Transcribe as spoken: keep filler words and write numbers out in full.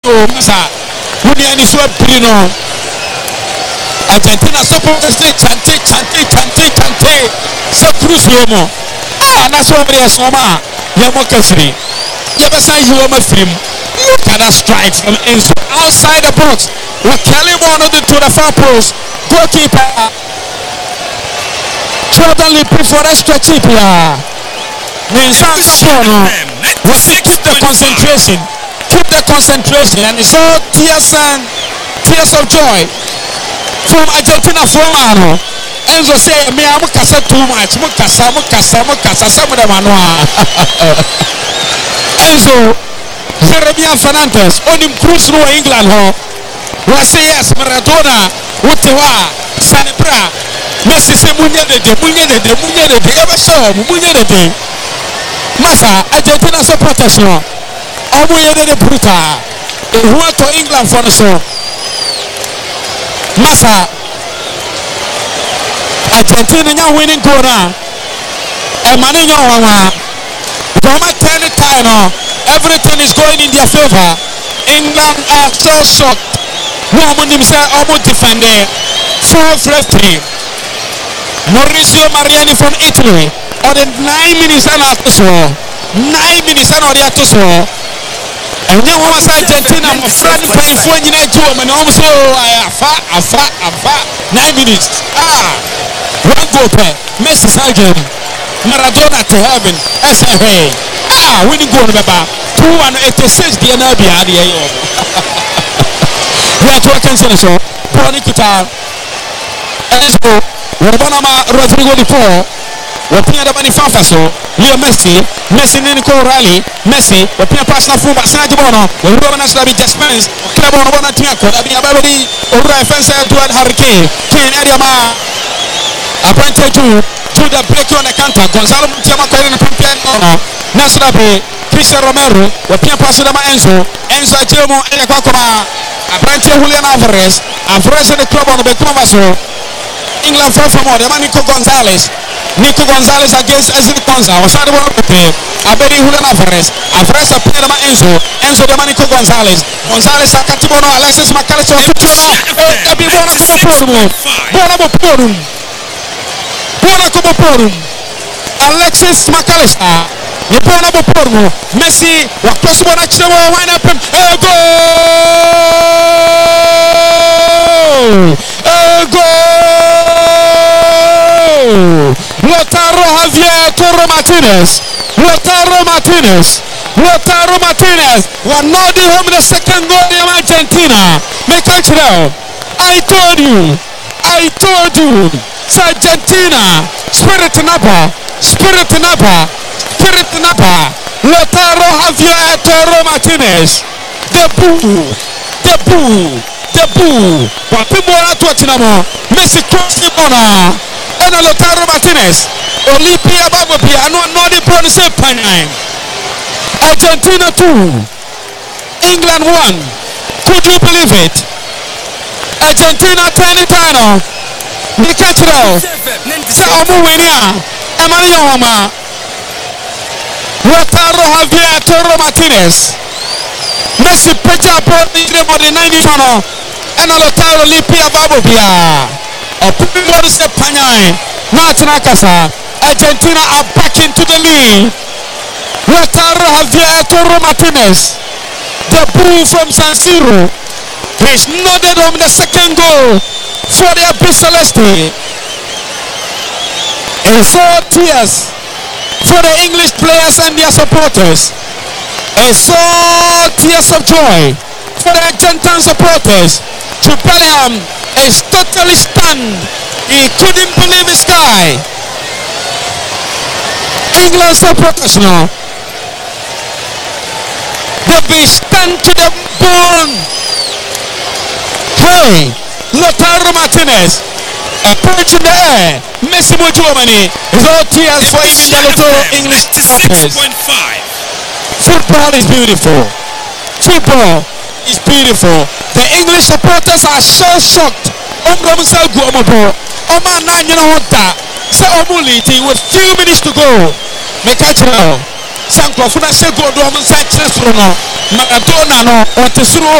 oh masa woni ani so abiri Argentina supporters say chante chante chante chante so cruise mo ah na so be soma ya mo kasri ya be say you ma film look at that strike from Enzo outside the box with Kelly one of the to the far post goalkeeper Jordan Lipi for extra chip ya Mensan Sono we keep the concentration keep the concentration and it's all tears and tears of joy from Argentina from ano Enzo say me am kasa too much mo kasa mo kasa mo kasa some of them ano Enzo Jeremiah Fernandez on him cruise no England ho we say yes Maradona wotewa Sanibra Messi say munye de de munye de de munye de de ebe so munye de de masa Argentina supporters no omo ye de brutal e want to England for the show masa Argentina nya winning goal na e mani nya wawa Roma ten time no everything is going in their favor England are so shocked no mo nim say omo defend four referee Maurizio Mariani from Italy on the nine minutes and after so nine minutes and already after so and now was Argentina my friend playing for you know two men almost so afa afa afa nine minutes ah one goal per Messi Sergio Maradona to heaven as a hey ah winning goal baba two eighty-six the na bia de yo we are talking so Pony Kita Enzo Wabana Rodrigo di Paul wapia da bani fafa so Leo Messi Messi nini ko rally Messi wapia pass na fuba Sadio Bono wabana na sabi Jaspers club ono bona tia ko da bi ababodi ora offense Edward Harike Ken area ma apprentice to to the break on the counter Gonzalo Montiama ko na pampian ono Nasrabe Cristiano Romero wapia pass da ma Enzo Enzo ajemo ele kwa kwa apprentice Julian Alvarez Alvarez the club ono be kuma so England for for more the man Nico Gonzalez Nico Gonzalez against Ezri Konza was that one play Abedi Julian Alvarez Alvarez appeared by Enzo Enzo the man Nico Gonzalez Gonzalez akatibono Alexis McAllister ebi bona kuporum bona kuporum bona kuporum Alexis McAllister ye bona kuporum Messi wa cross bona chemo wine up a goal a goal Lautaro Javier Toro Martinez Lautaro Martinez Lautaro Martinez was not the home the second goal in Argentina make it now I told you I told you it's Argentina Spirit Napa Spirit Napa Spirit Napa Lautaro Javier Toro Martinez the boo the boo the boo but people are talking about Messi crossing on and Lautaro Martinez Olympia Babopia no no the promise panine Argentina two England one could you believe it Argentina ten tano ni kachiro sa omu wenia amani yoma Lautaro Javier Toro Martinez Messi pecha por ni mo de ninety tano and Lautaro Olympia Babopia Opinion is a panai. Natina Casa. Argentina are back into the lead. Lautaro Javier Toro Martinez. The bull from San Siro. He's nodded on the second goal for the Abyss Celeste. And saw tears for the English players and their supporters. And saw tears of joy for the Argentine supporters. To Bellingham is totally stunned. He couldn't believe his guy. England supporters now. They'll be stunned to the bone. Hey, Lautaro Martinez. A punch in the air. Messi Germany is all tears for the English supporters. Football is beautiful. Football is beautiful. The English supporters are so shocked. Omro Musa Guomobo. Oma na nyina honta. Say omuliti with few minutes to go. Make a channel. Sanko funa se go do omo sa chesro no. Maradona no o tesuro